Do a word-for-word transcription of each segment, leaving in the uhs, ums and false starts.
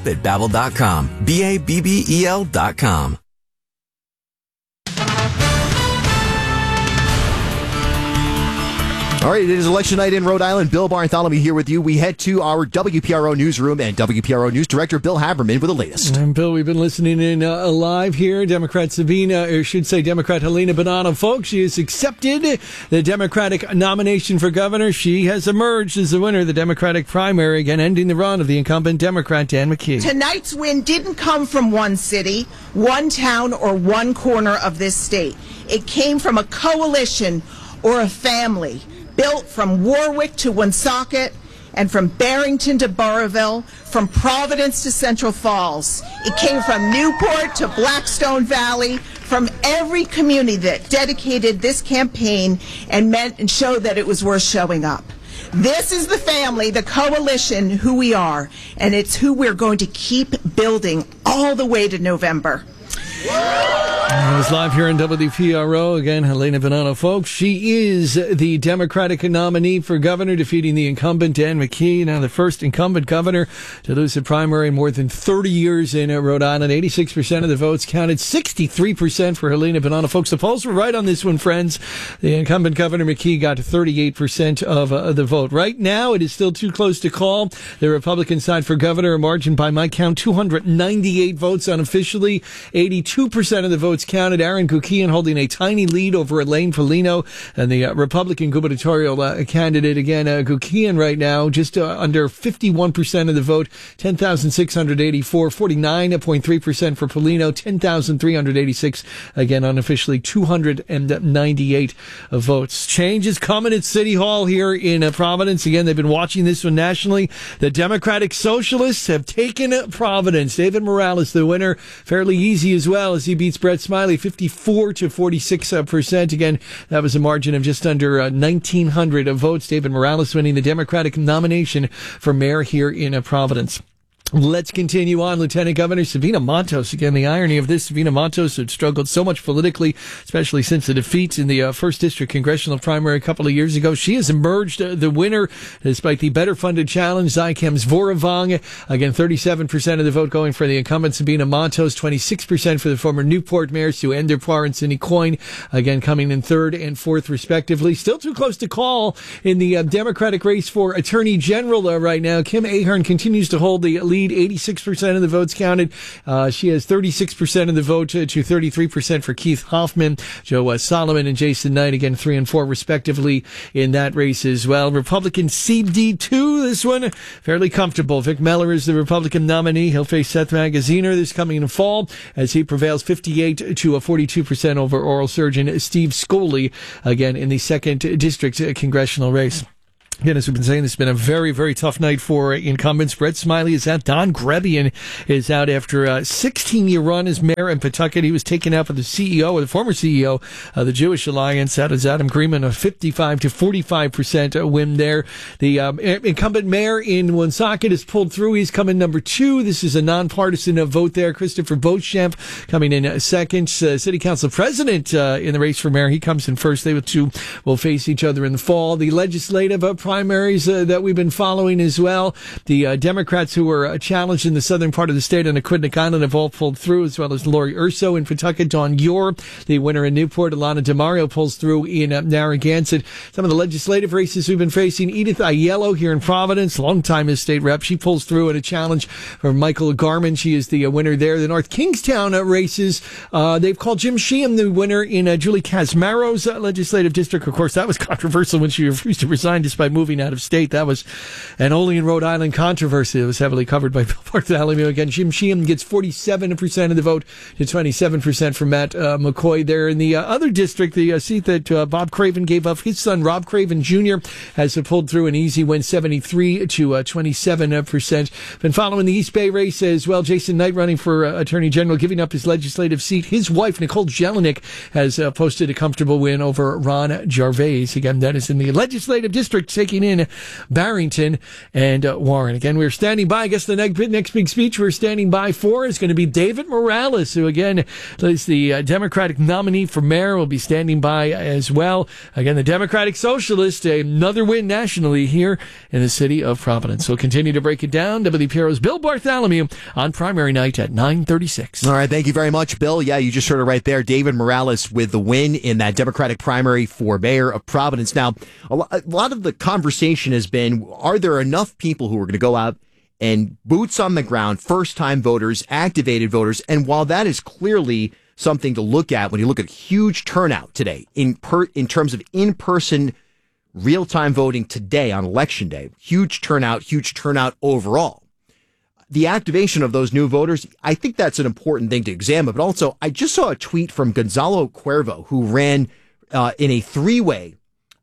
at babbel dot com. B A B B E L dot com. All right, it is election night in Rhode Island. Bill Bartholomew here with you. We head to our W P R O newsroom, and W P R O News Director Bill Haberman with the latest. And Bill, we've been listening in uh, live here. Democrat Sabina, or should say Democrat Helena Bonanno, folks, she has accepted the Democratic nomination for governor. She has emerged as the winner of the Democratic primary, again ending the run of the incumbent Democrat Dan McKee. Tonight's win didn't come from one city, one town, or one corner of this state. It came from a coalition or a family built from Warwick to Woonsocket and from Barrington to Burrillville, from Providence to Central Falls. It came from Newport to Blackstone Valley, from every community that dedicated this campaign and meant and showed that it was worth showing up. This is the family, the coalition, who we are, and it's who we're going to keep building all the way to November. I was live here in W P R O. Again, Helena Bonanno, folks. She is the Democratic nominee for governor, defeating the incumbent Dan McKee. Now the first incumbent governor to lose a primary in more than thirty years in Rhode Island. eighty-six percent of the votes counted, sixty-three percent for Helena Bonanno. Folks, the polls were right on this one, friends. The incumbent Governor McKee got thirty-eight percent of uh, the vote. Right now, it is still too close to call. The Republican side for governor, a margin by my count, two hundred ninety-eight votes unofficially, eighty-two percent of the votes counted. Aaron Kukian holding a tiny lead over Elaine Foligno, and the uh, Republican gubernatorial uh, candidate, again, uh, Kukian right now, just uh, under fifty-one percent of the vote, ten thousand six hundred eighty-four, forty-nine point three percent for Foligno, ten thousand three hundred eighty-six, again, unofficially two hundred ninety-eight uh, votes. Change is coming at City Hall here in uh, Providence. Again, they've been watching this one nationally. The Democratic Socialists have taken Providence. David Morales, the winner, fairly easy as well, as he beats Brett Smiley, fifty-four to forty-six percent. Again, that was a margin of just under uh, nineteen hundred votes. David Morales winning the Democratic nomination for mayor here in uh, Providence. Let's continue on. Lieutenant Governor Savina Montos. Again, the irony of this, Savina Montos had struggled so much politically, especially since the defeat in the uh, first district congressional primary a couple of years ago. She has emerged uh, the winner despite the better funded challenge. Zycam's Voravong. Again, thirty-seven percent of the vote going for the incumbent Savina Montos, twenty-six percent for the former Newport mayors Sue Enderpoir and Cindy Coyne. Again, coming in third and fourth respectively. Still too close to call in the uh, Democratic race for Attorney General uh, right now. Kim Ahern continues to hold the lead. eighty-six percent of the votes counted. Uh, she has thirty-six percent of the vote to, to thirty-three percent for Keith Hoffman. Joe uh, Solomon and Jason Knight, again, three and four respectively in that race as well. Republican C D two, this one, fairly comfortable. Vic Meller is the Republican nominee. He'll face Seth Magaziner this coming fall as he prevails fifty-eight to forty-two percent over oral surgeon Steve Scoley, again, in the second district congressional race. Again, as we've been saying, this has been a very, very tough night for incumbents. Brett Smiley is out. Don Grebian is out after a sixteen-year run as mayor in Pawtucket. He was taken out by the C E O, or the former C E O of the Jewish Alliance. Out is Adam Greenman, a fifty-five to forty-five percent win there. The um, incumbent mayor in Woonsocket has pulled through. He's coming number two. This is a nonpartisan vote there. Christopher Beauchamp coming in second. Uh, City Council president uh, in the race for mayor. He comes in first. They two will face each other in the fall. The legislative uh, primaries uh, that we've been following as well. The uh, Democrats who were uh, challenged in the southern part of the state on Aquidneck Island have all pulled through, as well as Lori Urso in Pawtucket, Dawn Ure, the winner in Newport. Alana DeMario pulls through in uh, Narragansett. Some of the legislative races we've been facing, Edith Aiello here in Providence, longtime as state rep. She pulls through in a challenge for Michael Garman. She is the uh, winner there. The North Kingstown uh, races, uh, they've called Jim Sheehan the winner in uh, Julie Casmaro's uh, legislative district. Of course, that was controversial when she refused to resign despite moving out of state. That was an only in Rhode Island controversy. It was heavily covered by Bill Bartholomew. Again, Jim Sheehan gets forty-seven percent of the vote to twenty-seven percent for Matt uh, McCoy there. In the uh, other district, the uh, seat that uh, Bob Craven gave up, his son Rob Craven Junior has uh, pulled through an easy win, seventy-three to twenty-seven percent. Been following the East Bay race as well. Jason Knight running for uh, Attorney General, giving up his legislative seat. His wife, Nicole Jelinek, has uh, posted a comfortable win over Ron Jarvis. Again, that is in the legislative district taking in Barrington and uh, Warren. Again, we're standing by. I guess the next, next big speech we're standing by for is going to be David Morales, who again is the uh, Democratic nominee for mayor, will be standing by as well. Again, the Democratic Socialist, another win nationally here in the city of Providence. So continue to break it down. W P R O's Bill Bartholomew on primary night at nine thirty-six. All right, thank you very much, Bill. Yeah, you just heard it right there. David Morales with the win in that Democratic primary for mayor of Providence. Now, a lot of the conversation has been, are there enough people who are going to go out and boots on the ground, first-time voters, activated voters? And while that is clearly something to look at when you look at huge turnout today in per, in terms of in-person real-time voting today on Election Day, huge turnout, huge turnout overall. The activation of those new voters, I think that's an important thing to examine. But also, I just saw a tweet from Gonzalo Cuervo, who ran uh, in a three-way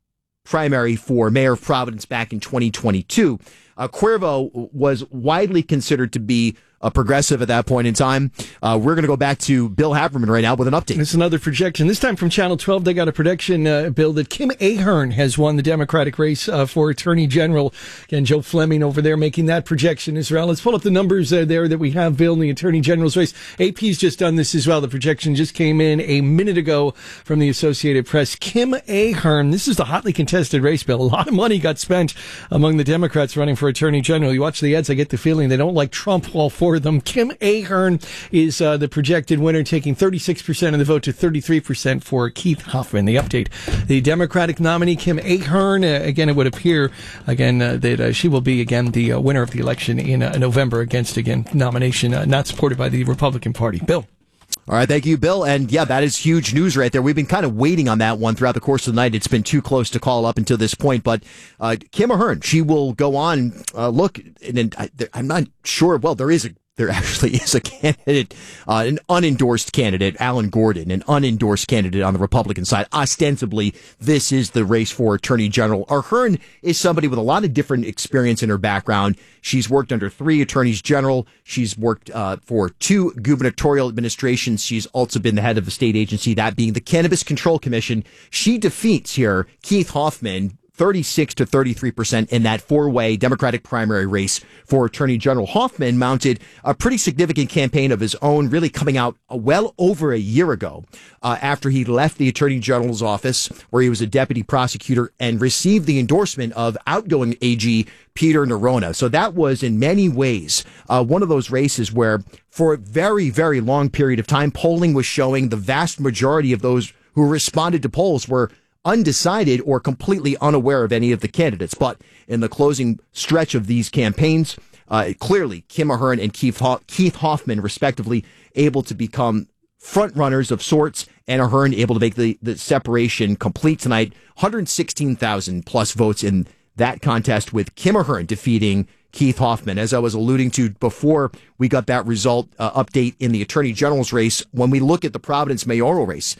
primary for mayor of Providence back in twenty twenty-two. Uh, Cuervo was widely considered to be a progressive at that point in time. Uh, we're going to go back to Bill Haberman right now with an update. It's another projection. This time from Channel twelve, they got a prediction, uh, Bill, that Kim Ahern has won the Democratic race uh, for Attorney General. Again, Joe Fleming over there making that projection as well. Let's pull up the numbers uh, there that we have, Bill, in the Attorney General's race. A P's just done this as well. The projection just came in a minute ago from the Associated Press. Kim Ahern, this is the hotly contested race, Bill. A lot of money got spent among the Democrats running for Attorney General. You watch the ads, I get the feeling they don't like Trump all for them. Kim Ahern is uh, the projected winner, taking thirty-six percent of the vote to thirty-three percent for Keith Hoffman. The update, the Democratic nominee, Kim Ahern, uh, again, it would appear, again, uh, that uh, she will be, again, the uh, winner of the election in uh, November against, again, nomination uh, not supported by the Republican Party. Bill. All right, thank you, Bill. And yeah, that is huge news right there. We've been kind of waiting on that one throughout the course of the night. It's been too close to call up until this point. But uh, Kim Ahern, she will go on. Uh, look, and, and I, I'm not sure. Well, there is a There actually is a candidate, uh, an unendorsed candidate, Alan Gordon, an unendorsed candidate on the Republican side. Ostensibly, this is the race for Attorney General. Ahern is somebody with a lot of different experience in her background. She's worked under three attorneys general. She's worked uh, for two gubernatorial administrations. She's also been the head of a state agency, that being the Cannabis Control Commission. She defeats here Keith Hoffman, thirty-six to thirty-three percent in that four-way Democratic primary race for Attorney General. Hoffman mounted a pretty significant campaign of his own, really coming out well over a year ago uh, after he left the Attorney General's office, where he was a deputy prosecutor, and received the endorsement of outgoing A G Peter Neronha. So that was in many ways uh, one of those races where for a very, very long period of time, polling was showing the vast majority of those who responded to polls were undecided or completely unaware of any of the candidates. But in the closing stretch of these campaigns, uh, clearly Kim Ahern and Keith, Ho- Keith Hoffman, respectively, able to become front runners of sorts, and Ahern able to make the, the separation complete tonight. one hundred sixteen thousand plus votes in that contest, with Kim Ahern defeating Keith Hoffman. As I was alluding to before we got that result uh, update in the Attorney General's race, when we look at the Providence mayoral race,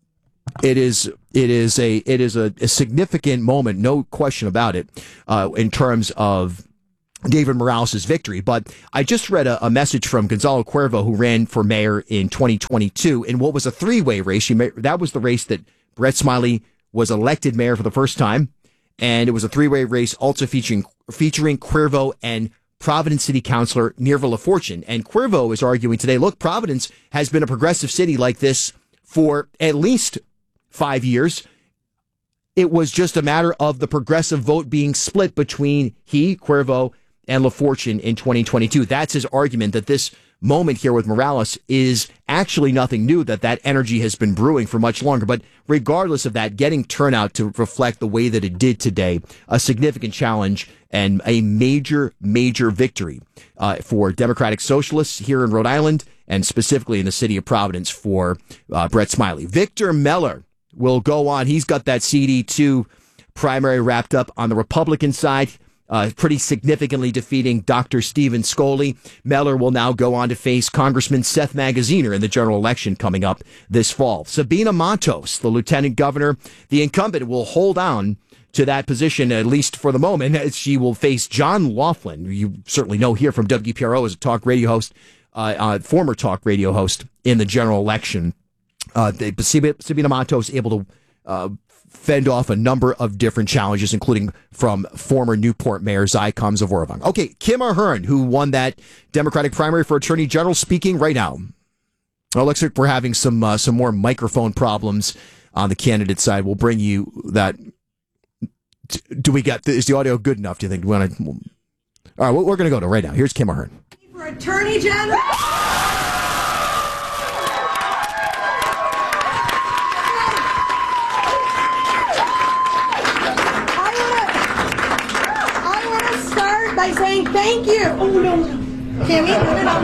It is it is a it is a, a significant moment, no question about it, uh, in terms of David Morales' victory. But I just read a, a message from Gonzalo Cuervo, who ran for mayor in twenty twenty-two in what was a three-way race. May, that was the race that Brett Smiley was elected mayor for the first time, and it was a three-way race also featuring featuring Cuervo and Providence City Councilor Nirva LaFortune. And Cuervo is arguing today, look, Providence has been a progressive city like this for at least five years. It was just a matter of the progressive vote being split between he, Cuervo, and LaFortune in twenty twenty-two. That's his argument, that this moment here with Morales is actually nothing new, that that energy has been brewing for much longer. But regardless of that, getting turnout to reflect the way that it did today, a significant challenge and a major, major victory uh, for Democratic Socialists here in Rhode Island, and specifically in the city of Providence for uh, Brett Smiley. Victor Meller will go on. He's got that C D two primary wrapped up on the Republican side, uh, pretty significantly defeating Doctor Stephen Scoley. Meller will now go on to face Congressman Seth Magaziner in the general election coming up this fall. Sabina Matos, the lieutenant governor, the incumbent, will hold on to that position, at least for the moment, as she will face John Laughlin, who you certainly know here from W P R O as a talk radio host, uh, uh, former talk radio host in the general election. Uh, Sabina Matos able to uh, fend off a number of different challenges, including from former Newport Mayor Zy Combs of Orovang. Okay, Kim Ahern, who won that Democratic primary for Attorney General, speaking right now. Well, looks like we're having some uh, some more microphone problems on the candidate side. We'll bring you that. Do we get, is the audio good enough, do you think? Do we want to, all right, we're going to go to right now. Here's Kim Ahern. For Attorney General. I want to start by saying thank you. Oh, no. Kimmy, put it on.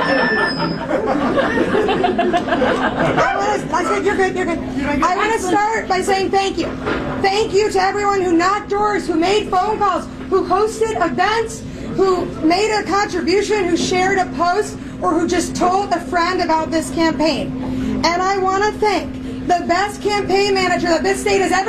I want to, I said, you're good, you're good. I want to start by saying thank you. Thank you to everyone who knocked doors, who made phone calls, who hosted events, who made a contribution, who shared a post, or who just told a friend about this campaign. And I want to thank the best campaign manager that this state has ever